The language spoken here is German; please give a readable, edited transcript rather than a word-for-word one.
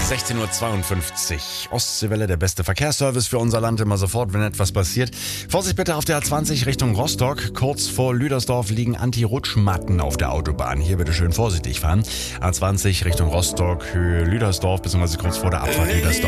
16:52 Uhr. Ostseewelle, der beste Verkehrsservice für unser Land, immer sofort, wenn etwas passiert. Vorsicht bitte auf der A20 Richtung Rostock. Kurz vor Lüdersdorf liegen Anti-Rutschmatten auf der Autobahn. Hier bitte schön vorsichtig fahren. A20 Richtung Rostock, Höhe Lüdersdorf, beziehungsweise kurz vor der Abfahrt Lüdersdorf.